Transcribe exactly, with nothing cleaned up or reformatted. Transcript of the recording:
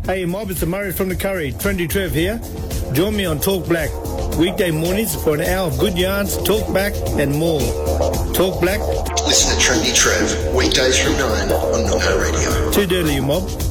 Hey mob, it's the Murray from the Curry. Trendy Trev here. Join me on Talk Black. Weekday mornings for an hour of good yarns, talk back and more. Talk Black. Listen to Trendy Trev, weekdays from nine on Nonho Radio. Too dirty, you mob.